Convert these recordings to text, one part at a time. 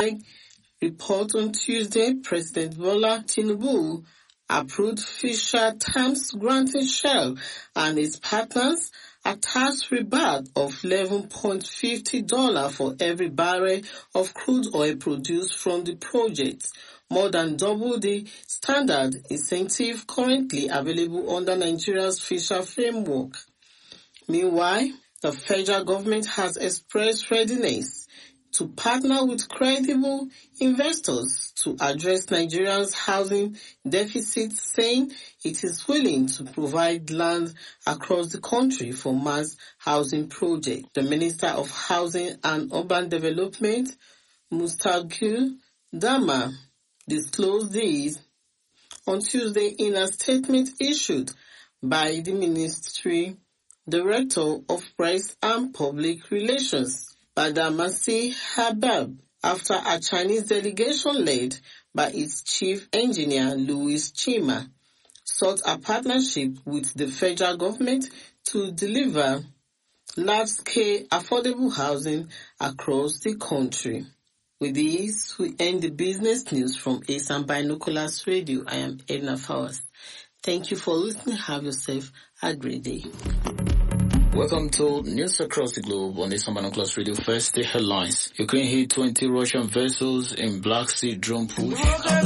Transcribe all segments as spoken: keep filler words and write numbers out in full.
Neg report on Tuesday, President Bola Tinubu approved Fisher terms granting Shell and its partners a tax rebate of eleven point five zero dollars for every barrel of crude oil produced from the project, more than double the standard incentive currently available under Nigeria's Fisher framework. Meanwhile, the federal government has expressed readiness to partner with credible investors to address Nigeria's housing deficit, saying it is willing to provide land across the country for mass housing projects. The Minister of Housing and Urban Development, Mustaqil Dama, disclosed this on Tuesday in a statement issued by the Ministry Director of Press and Public Relations, Badamasi Habab, after a Chinese delegation led by its chief engineer Louis Chima sought a partnership with the federal government to deliver large-scale affordable housing across the country. With this, we end the business news from Asan Binoculars Radio. I am Edna Fawaz. Thank you for listening. Have yourself a great day. Welcome to News Across the Globe on Asan Binoculars Radio. First, the headlines. Ukraine hit twenty Russian vessels in Black Sea drone push.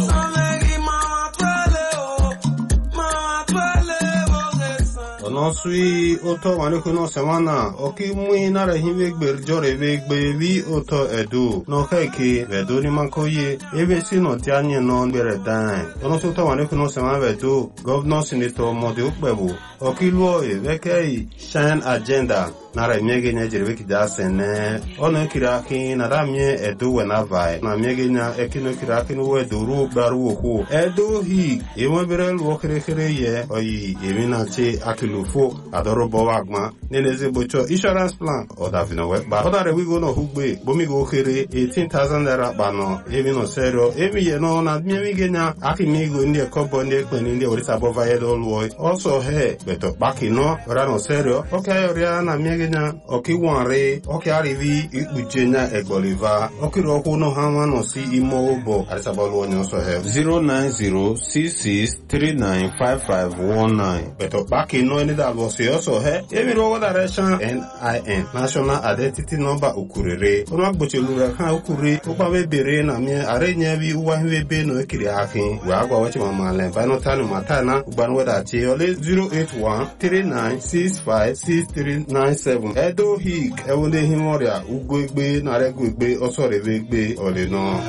No sui oto wanuku no semana oki mui nara hive gberjore ve gbevi oto edu no keke vedo ni makoye ebe si no tianye no bere dan ono so to wanuku no semana vedo governor senator mode ukbebu oki luo e vekei shine agenda nara miege nya jerebe kida sene ono kira ki nara mie edu wena vai na miege nya ekino kira ki no edu ru baru oku edu hi ewo bere luo kere kere ye oyi emina che akilu fo adoro bowagma neneze bocho insurance plan oda vino we ba oda re we go no hugbe bomi go kere eighteen thousand naira bano ebi no serio emi ye no na mi mi genya aki mi go ndi kobo ndi ekpeni ndi orisa bova ye do luo also he beto baki no ora no serio okay ora na mi genya oki wanre oki arivi ikbujenya egboliva oki ro ku no hanwa no si imo obo arisa bolu onyo so he zero nine zero six six three nine five five one nine beto baki no ni da lo se also he emi ro direction N I N national identity number ukurere ono agbochelu ra kan ukure to pa be bere na mi are nya bi uwa hwe be no kiri akin we agwa wachi mama len ba no tanu matana ugban weda che ole zero eight one three nine six five six three nine seven edo hik ewonde himoria ugogbe na regogbe oso revegbe ole no.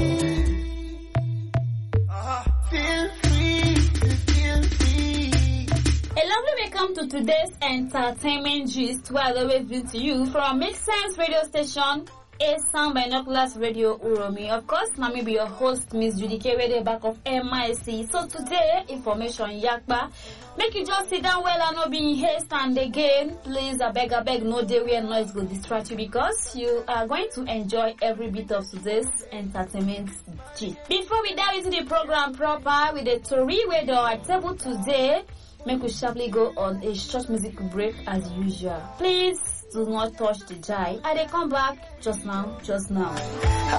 Welcome to today's entertainment gist, where I always bring to you from Make Sense radio station, Asan Binoculars Radio Uromi. Of course, now me be your host, Miss Judy K, radio back of M I C. So today, information yakba. Make you just sit down well and not be in haste. And again, please, I beg, I beg, no day where noise will distract you, because you are going to enjoy every bit of today's entertainment gist. Before we dive into the program proper with the Tori radio at table today, make we sharply go on a short music break as usual. Please do not touch the dial. I will come back just now, just now.